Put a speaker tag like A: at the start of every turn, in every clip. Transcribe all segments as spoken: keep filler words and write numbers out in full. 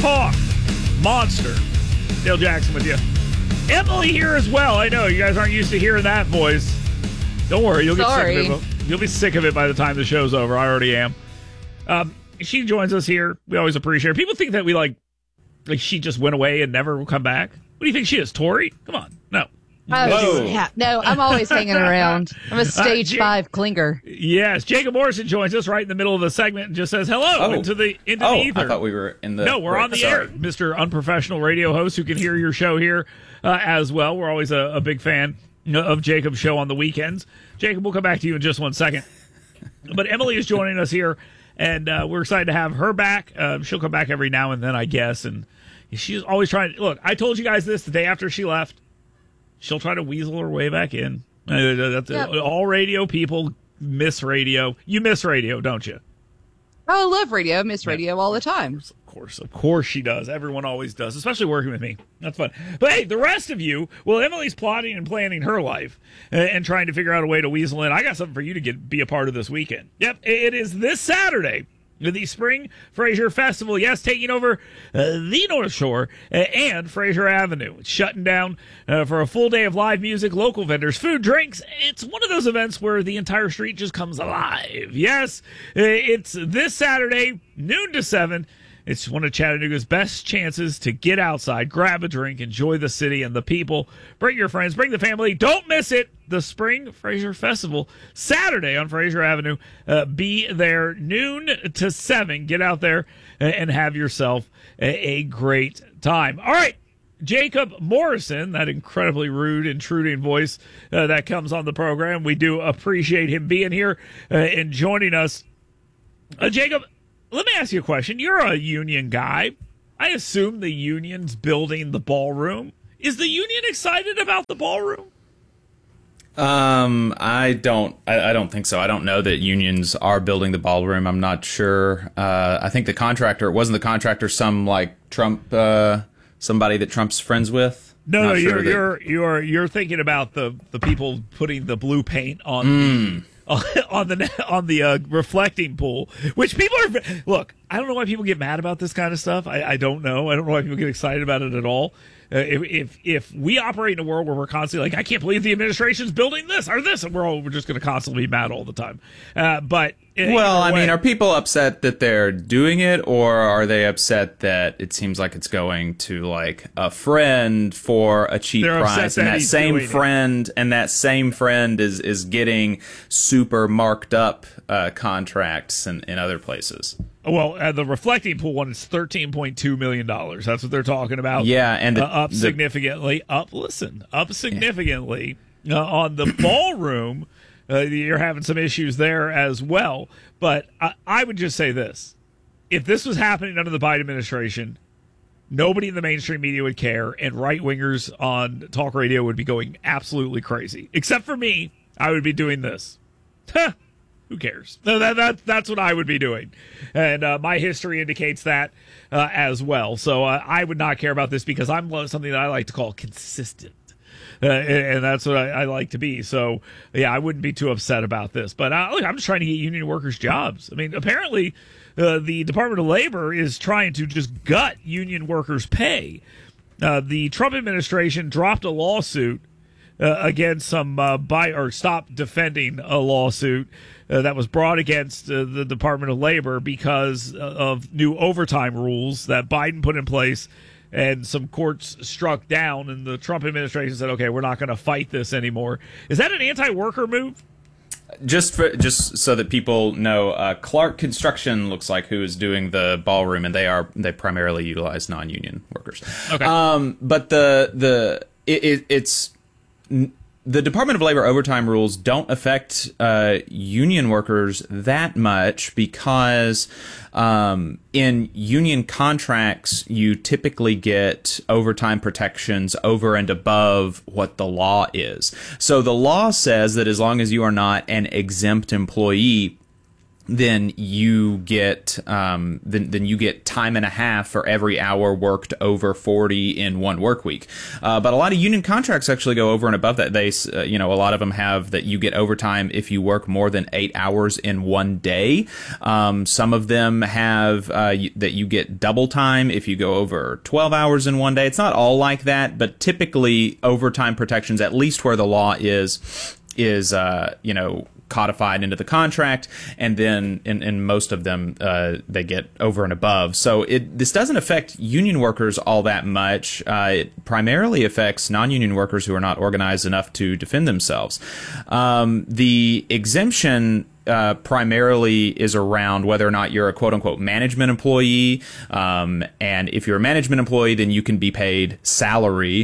A: Hawk, Monster. Dale Jackson with you. Emily here as well. I know you guys aren't used to hearing that voice. Don't worry, you'll
B: Sorry.
A: get sick of it. You'll be sick of it by the time the show's over. I already am. Um, she joins us here. We always appreciate her. People think that we like, like she just went away and never will come back. What do you think she is, Tori? Come on, no.
B: Oh, yeah. No, I'm always hanging around. I'm a stage
A: uh, J-
B: five clinger.
A: Yes, Jacob Morrison joins us right in the middle of the segment and just says hello
C: Oh.
A: into the into
C: Oh,
A: the ether.
C: I thought we were in the...
A: No, we're
C: right,
A: on the
C: sorry.
A: air, Mister Unprofessional Radio Host, who can hear your show here uh, as well. We're always a, a big fan of Jacob's show on the weekends. Jacob, we'll come back to you in just one second. But Emily is joining us here, and uh, we're excited to have her back. Uh, she'll come back every now and then, I guess, and she's always trying to... Look, I told you guys this the day after she left. She'll try to weasel her way back in. Uh, that's,
B: Yep.
A: All radio people miss radio. You miss radio, don't you?
B: Oh, I love radio. I miss radio all the time.
A: Of course, of course she does. Everyone always does, especially working with me. That's fun. But hey, the rest of you, well, Emily's plotting and planning her life uh, and trying to figure out a way to weasel in. I got something for you to get be a part of this weekend. Yep, it is this Saturday. The Spring Fraser Festival, yes, taking over uh, the North Shore uh, and Fraser Avenue. It's shutting down uh, for a full day of live music, local vendors, food, drinks. It's one of those events where the entire street just comes alive. Yes, uh, it's this Saturday, noon to seven. It's one of Chattanooga's best chances to get outside, grab a drink, enjoy the city and the people. Bring your friends, bring the family. Don't miss it. The Spring Fraser Festival, Saturday on Fraser Avenue. Uh, be there noon to seven. Get out there and have yourself a, a great time. All right. Jacob Morrison, that incredibly rude, intruding voice uh, that comes on the program. We do appreciate him being here uh, and joining us. Uh, Jacob, let me ask you a question. You're a union guy. I assume the union's building the ballroom. Is the union excited about the ballroom?
C: Um, I don't. I, I don't think so. I don't know that unions are building the ballroom. I'm not sure. Uh, I think the contractor wasn't the contractor some like Trump, uh, somebody that Trump's friends with.
A: No,
C: Not
A: no,
C: sure
A: you're
C: that-
A: you're you're you're thinking about the the people putting the blue paint on.
C: Mm.
A: On the on the uh, reflecting pool, which people are look. I don't know why people get mad about this kind of stuff. I, I don't know. I don't know why people get excited about it at all. Uh, if, if if we operate in a world where we're constantly like, I can't believe the administration's building this or this, and we're all we're just going to constantly be mad all the time. Uh, but
C: Well, I
A: way,
C: mean, are people upset that they're doing it, or are they upset that it seems like it's going to like a friend for a cheap
A: They're upset
C: price,
A: that
C: and that
A: he's
C: same
A: doing it.
C: friend and that same friend is is getting super marked up uh, contracts in, in other places?
A: well, uh, the reflecting pool one is thirteen point two million dollars. That's what they're talking about.
C: Yeah, and the,
A: uh, up
C: the-
A: significantly. Up, listen, up significantly uh, on the ballroom. Uh, you're having some issues there as well. But I, I would just say this. If this was happening under the Biden administration, nobody in the mainstream media would care, and right-wingers on talk radio would be going absolutely crazy. Except for me, I would be doing this. Huh, who cares? No, that, that, that's what I would be doing. And uh, my history indicates that uh, as well. So uh, I would not care about this because I'm something that I like to call consistent. Uh, and, and that's what I, I like to be. So, yeah, I wouldn't be too upset about this. But uh, look, I'm just trying to get union workers jobs. I mean, apparently uh, the Department of Labor is trying to just gut union workers' pay. Uh, the Trump administration dropped a lawsuit uh, against some uh, buy or stopped defending a lawsuit uh, that was brought against uh, the Department of Labor because of new overtime rules that Biden put in place. And some courts struck down, and the Trump administration said, okay, we're not going to fight this anymore. Is that an anti-worker move?
C: Just for just so that people know, uh, Clark Construction looks like who is doing the ballroom, and they are they primarily utilize non-union workers.
A: Okay.
C: Um, but the the it, it, it's the Department of Labor overtime rules don't affect uh, union workers that much because um, in union contracts, you typically get overtime protections over and above what the law is. So the law says that as long as you are not an exempt employee, then you get um, then then you get time and a half for every hour worked over forty in one work week. Uh, but a lot of union contracts actually go over and above that. They uh, you know a lot of them have that you get overtime if you work more than eight hours in one day. Um, some of them have uh, y- that you get double time if you go over twelve hours in one day. It's not all like that, but typically overtime protections, at least where the law is is uh, you know. codified into the contract, and then in, in most of them uh, they get over and above. So it this doesn't affect union workers all that much. Uh, it primarily affects non-union workers who are not organized enough to defend themselves. Um, the exemption Uh, primarily is around whether or not you're a quote-unquote management employee, um, and if you're a management employee, then you can be paid salary,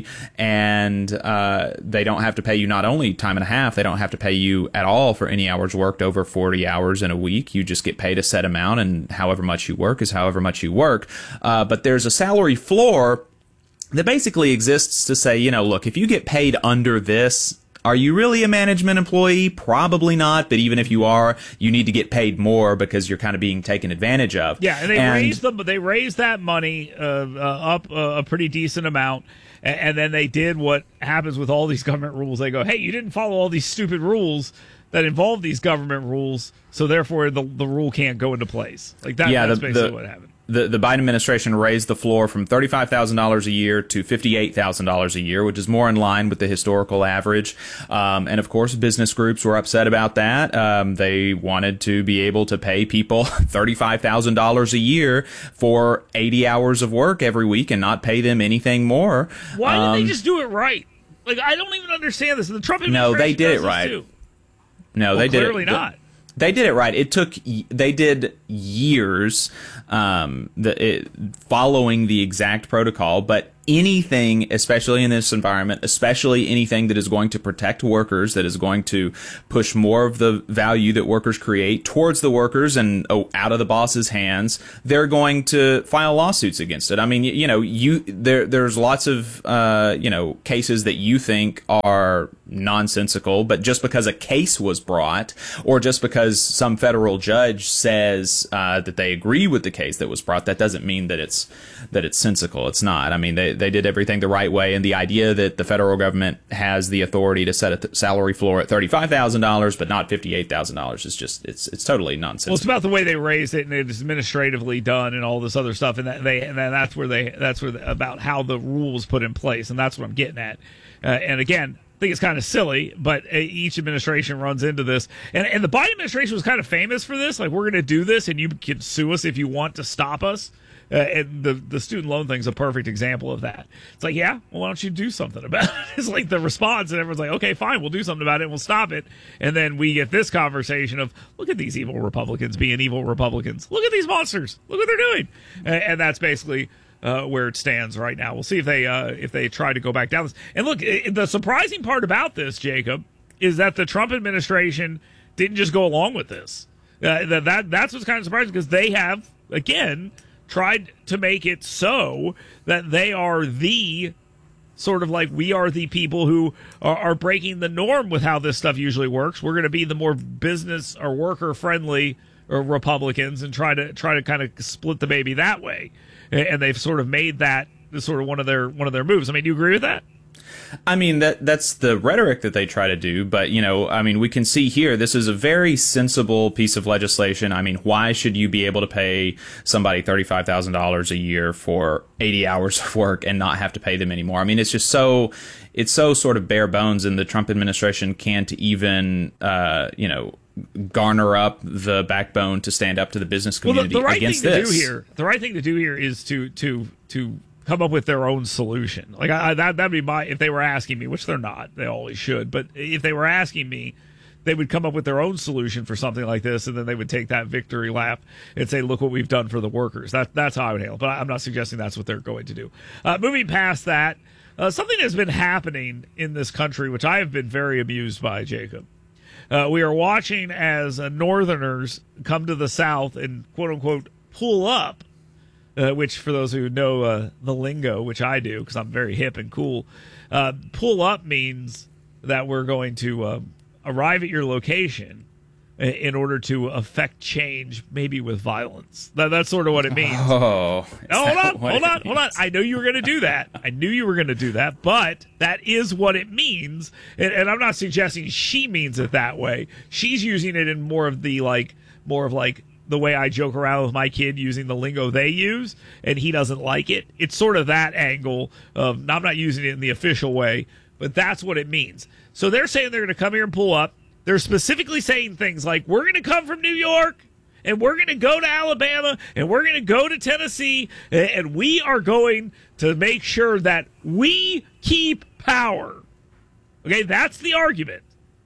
C: and uh, they don't have to pay you not only time and a half, they don't have to pay you at all for any hours worked over forty hours in a week. You just get paid a set amount, and however much you work is however much you work. Uh, but there's a salary floor that basically exists to say, you know, look, if you get paid under this, are you really a management employee? Probably not, but even if you are, you need to get paid more because you're kind of being taken advantage of.
A: Yeah, and they
C: and,
A: raised them, but they raised that money uh, uh, up uh, a pretty decent amount, and, and then they did what happens with all these government rules. They go, hey, you didn't follow all these stupid rules that involve these government rules, so therefore the the rule can't go into place. Like that,
C: yeah,
A: that's
C: the,
A: basically
C: the,
A: what happened.
C: The, the Biden administration raised the floor from thirty-five thousand dollars a year to fifty-eight thousand dollars a year, which is more in line with the historical average. Um, and, of course, business groups were upset about that. Um, they wanted to be able to pay people thirty-five thousand dollars a year for eighty hours of work every week and not pay them anything more.
A: Why
C: um,
A: didn't they just do it right? Like, I don't even understand this. The Trump administration
C: No, they did
A: does
C: it
A: this
C: right.
A: too.
C: No,
A: well,
C: they did it.
A: clearly not.
C: They did it right. It took, they did years um, the, it, following the exact protocol, but anything, especially in this environment, especially anything that is going to protect workers, that is going to push more of the value that workers create towards the workers and oh, out of the boss's hands, they're going to file lawsuits against it. I mean, you, you know, you there there's lots of uh, you know cases that you think are nonsensical, but just because a case was brought, or just because some federal judge says uh, that they agree with the case that was brought, that doesn't mean that it's that it's sensical. It's not. I mean, they they did everything the right way, and the idea that the federal government has the authority to set a th- salary floor at thirty-five thousand dollars but not fifty-eight thousand dollars is just it's it's totally nonsense.
A: Well, it's about the way they raised it, and it's administratively done, and all this other stuff, and that they and that's where they that's where the, about how the rules put in place, and that's what I'm getting at. Uh, and again, I think it's kind of silly, but uh, each administration runs into this, and and the Biden administration was kind of famous for this. Like, we're going to do this, and you can sue us if you want to stop us. Uh, and the the student loan thing's a perfect example of that. It's like, yeah, well, why don't you do something about it? It's like the response, and everyone's like, okay, fine, we'll do something about it, and we'll stop it. And then we get this conversation of, look at these evil Republicans being evil Republicans. Look at these monsters. Look what they're doing. And, and that's basically uh, where it stands right now. We'll see if they uh, if they try to go back down this. And look, it, the surprising part about this, Jacob, is that the Trump administration didn't just go along with this. Uh, that, that that's what's kind of surprising, because they have, again, tried to make it so that they are the sort of like, we are the people who are, are breaking the norm with how this stuff usually works. We're going to be the more business or worker friendly or Republicans and try to try to kind of split the baby that way. And they've sort of made that sort of one of their one of their moves. I mean, do you agree with that?
C: I mean, that that's the rhetoric that they try to do. But, you know, I mean, we can see here, this is a very sensible piece of legislation. I mean, why should you be able to pay somebody thirty-five thousand dollars a year for eighty hours of work and not have to pay them anymore? I mean, it's just so it's so sort of bare bones, and the Trump administration can't even, uh, you know, garner up the backbone to stand up to the business community
A: well, the, the right
C: against
A: thing
C: this.
A: To do here, the right thing to do here is to to to come up with their own solution. Like I, that that'd be my, if they were asking me, which they're not, they always should, but if they were asking me, they would come up with their own solution for something like this, and then they would take that victory lap and say, look what we've done for the workers. That that's how I would handle it, but I'm not suggesting that's what they're going to do. Uh, moving past that, uh, something has been happening in this country, which I have been very amused by, Jacob. Uh, we are watching as uh, Northerners come to the South and quote-unquote pull up, uh, which for those who know uh, the lingo, which I do because I'm very hip and cool, uh, pull up means that we're going to uh, arrive at your location in order to affect change, maybe with violence. That, that's sort of what it means.
C: Oh,
A: oh hold on, hold on, hold on. I know you were going to do that. I knew you were going to do that, but that is what it means. And, and I'm not suggesting she means it that way. She's using it in more of the like, more of like the way I joke around with my kid using the lingo they use, and he doesn't like it. It's sort of that angle of I'm not using it in the official way, but that's what it means. So they're saying they're going to come here and pull up. They're specifically saying things like, we're going to come from New York, and we're going to go to Alabama, and we're going to go to Tennessee, and we are going to make sure that we keep power. Okay, that's the argument.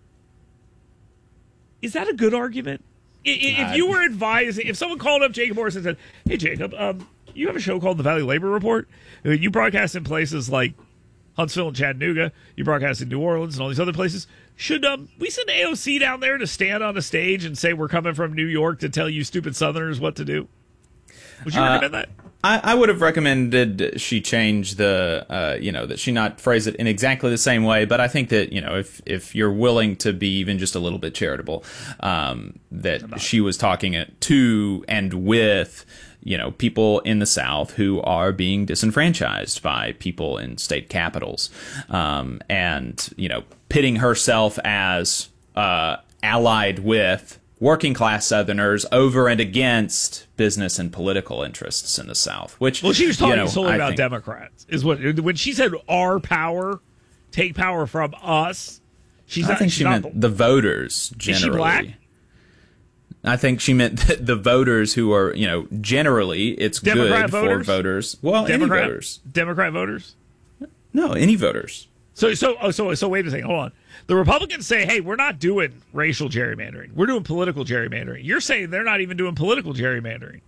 A: Is that a good argument? If you were advising, if someone called up Jacob Morris and said, hey, Jacob, um, you have a show called The Valley Labor Report. You broadcast in places like Huntsville and Chattanooga. You broadcast in New Orleans and all these other places. Should um, we send A O C down there to stand on a stage and say we're coming from New York to tell you stupid Southerners what to do? Would you uh, recommend that?
C: I, I would have recommended she change the, uh, you know, that she not phrase it in exactly the same way. But I think that, you know, if if you're willing to be even just a little bit charitable, um, that she was talking it to and with, you know, people in the South who are being disenfranchised by people in state capitals, um, and, you know, pitting herself as uh, allied with working class Southerners over and against business and political interests in the South. Which,
A: well, she was talking
C: you know,
A: solely
C: I
A: about
C: think,
A: Democrats. Is what when she said our power, take power from us. She's
C: I
A: not,
C: think
A: she's
C: she
A: not,
C: meant the voters generally.
A: Is she black?
C: I think she meant the, the voters who are, you know, generally it's
A: Democrat
C: good
A: voters?
C: for voters. Well,
A: Democrat,
C: any voters.
A: Democrat voters?
C: No, any voters.
A: So, so, oh, so, so, wait a second. Hold on. The Republicans say, "Hey, we're not doing racial gerrymandering. We're doing political gerrymandering." You're saying they're not even doing political gerrymandering.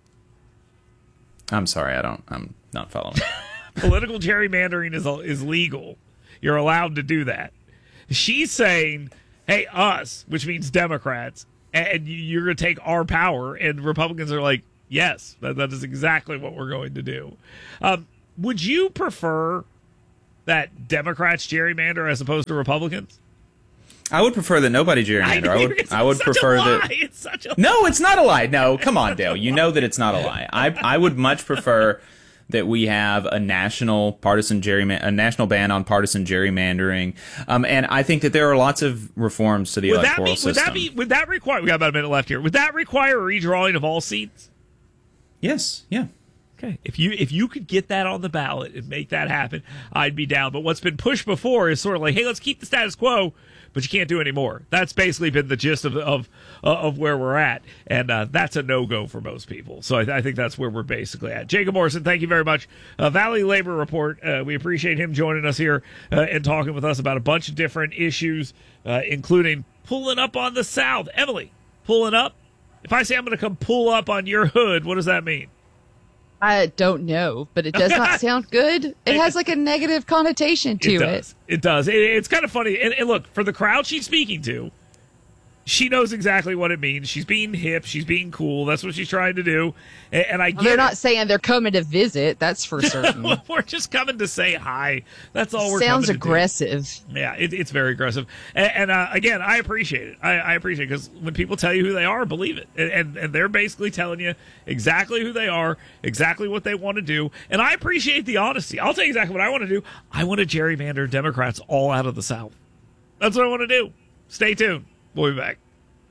C: I'm sorry, I don't. I'm not following.
A: Political gerrymandering is is legal. You're allowed to do that. She's saying, "Hey, us," which means Democrats, and you're going to take our power. And Republicans are like, "Yes, that, that is exactly what we're going to do." Um, would you prefer that Democrats gerrymander as opposed to Republicans?
C: I would prefer that nobody gerrymander. I, I would. I would prefer that.
A: It's such a
C: no, it's not a lie. No, come on, Dale. You know that it's not a lie. I I would much prefer that we have a national partisan gerryman- a national ban on partisan gerrymandering. Um, and I think that there are lots of reforms to the
A: would
C: electoral
A: that be,
C: system.
A: Would that be? Would that require? We got about a minute left here. Would that require a redrawing of all seats?
C: Yes. Yeah.
A: Okay, if you if you could get that on the ballot and make that happen, I'd be down. But what's been pushed before is sort of like, hey, let's keep the status quo, but you can't do any more. That's basically been the gist of of uh, of where we're at, and uh, that's a no go for most people. So I, I think that's where we're basically at. Jacob Morrison, thank you very much. Uh, Valley Labor Report. Uh, we appreciate him joining us here uh, and talking with us about a bunch of different issues, uh, including pulling up on the South. Emily, pulling up. If I say I'm going to come pull up on your hood, what does that mean?
B: I don't know, but it does not sound good. It has like a negative connotation to
A: it.
B: It
A: Does. It does. It, it's kind of funny. And, and look, for the crowd she's speaking to, she knows exactly what it means. She's being hip. She's being cool. That's what she's trying to do. And, and I get
B: They're not
A: it.
B: saying they're coming to visit. That's for certain.
A: We're just coming to say hi. That's all we're
B: Sounds
A: coming to
B: aggressive.
A: do. Yeah, it, it's very aggressive. And, and uh, again, I appreciate it. I, I appreciate it because when people tell you who they are, believe it. And, and, and they're basically telling you exactly who they are, exactly what they want to do. And I appreciate the honesty. I'll tell you exactly what I want to do. I want to gerrymander Democrats all out of the South. That's what I want to do. Stay tuned. We'll be back.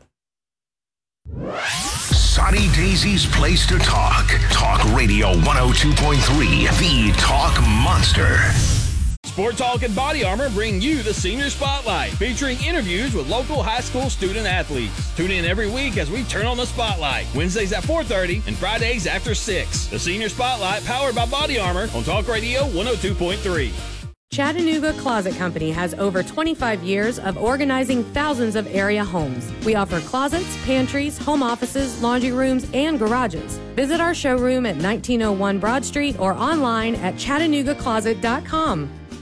D: Sonny Daisy's place to talk. Talk Radio one oh two point three, the Talk Monster.
E: Sport Talk and Body Armor bring you the Senior Spotlight, featuring interviews with local high school student athletes. Tune in every week as we turn on the spotlight, Wednesdays at four thirty and Fridays after six. The Senior Spotlight, powered by Body Armor on Talk Radio one oh two point three.
F: Chattanooga Closet Company has over twenty-five years of organizing thousands of area homes. We offer closets, pantries, home offices, laundry rooms, and garages. Visit our showroom at nineteen oh one Broad Street or online at chattanooga closet dot com.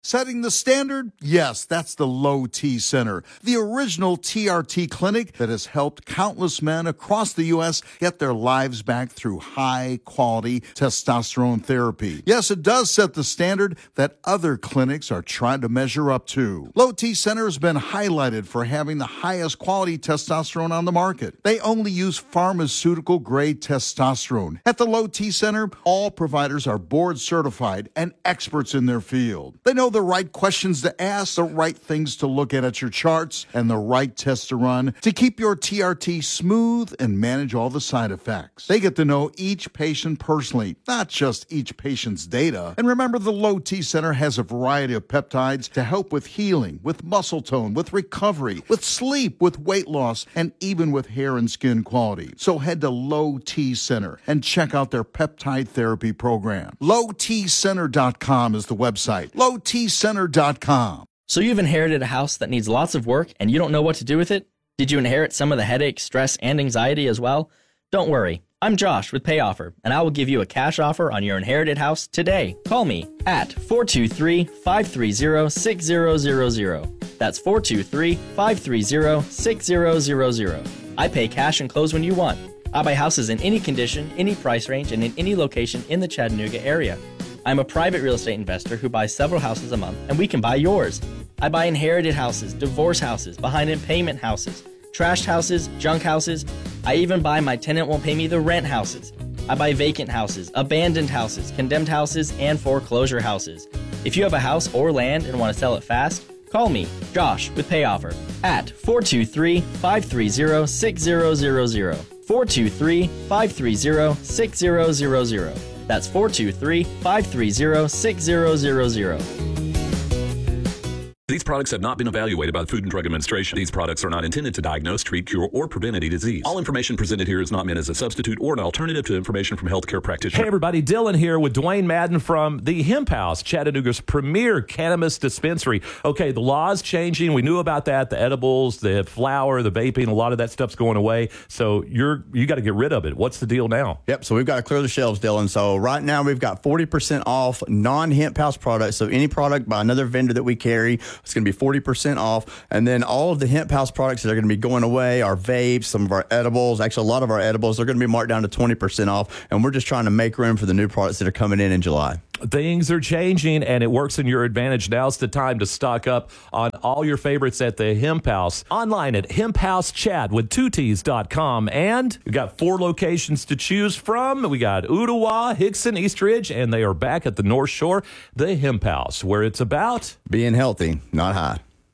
G: Setting the standard? Yes, that's the Low T Center, the original T R T clinic that has helped countless men across the U S get their lives back through high-quality testosterone therapy. Yes, it does set the standard that other clinics are trying to measure up to. Low T Center has been highlighted for having the highest quality testosterone on the market. They only use pharmaceutical-grade testosterone. At the Low T Center, all providers are board certified and experts in their field. They know the right questions to ask, the right things to look at at your charts, and the right tests to run to keep your T R T smooth and manage all the side effects. They get to know each patient personally, not just each patient's data. And remember, the Low T Center has a variety of peptides to help with healing, with muscle tone, with recovery, with sleep, with weight loss, and even with hair and skin quality. So head to Low T Center and check out their peptide therapy program. low t center dot com is the website. low t center dot com.
H: So you've inherited a house that needs lots of work and you don't know what to do with it? Did you inherit some of the headache, stress, and anxiety as well? Don't worry. I'm Josh with PayOffer, and I will give you a cash offer on your inherited house today. Call me at four two three, five three zero, six zero zero zero. That's four two three, five three zero, six zero zero zero. I pay cash and close when you want. I buy houses in any condition, any price range, and in any location in the Chattanooga area. I'm a private real estate investor who buys several houses a month, and we can buy yours. I buy inherited houses, divorce houses, behind in payment houses, trashed houses, junk houses. I even buy my tenant won't pay me the rent houses. I buy vacant houses, abandoned houses, condemned houses, and foreclosure houses. If you have a house or land and want to sell it fast, call me, Josh, with PayOffer at four two three, five three zero, six zero zero zero. four two three, five three zero, six zero zero zero. That's four two three, five three zero, six zero zero zero.
I: These products have not been evaluated by the Food and Drug Administration. These products are not intended to diagnose, treat, cure, or prevent any disease. All information presented here is not meant as a substitute or an alternative to information from healthcare practitioners.
J: Hey everybody, Dylan here with Dwayne Madden from the Hemp House, Chattanooga's premier cannabis dispensary. Okay, the law's changing. We knew about that. The edibles, the flower, the vaping, a lot of that stuff's going away. So you're you got to get rid of it. What's the deal now?
K: Yep, so we've got to clear the shelves, Dylan. So right now we've got forty percent off non-Hemp House products. So any product by another vendor that we carry, it's going to be forty percent off. And then all of the Hemp House products that are going to be going away, our vapes, some of our edibles, actually a lot of our edibles, they're going to be marked down to twenty percent off. And we're just trying to make room for the new products that are coming in in July.
J: Things are changing, and it works in your advantage. Now's the time to stock up on all your favorites at the Hemp House. Online at hemp house chat with two T's dot com. And we got four locations to choose from. We got Ottawa, Hickson, Eastridge, and they are back at the North Shore, the Hemp House, where it's about
K: being healthy, not high.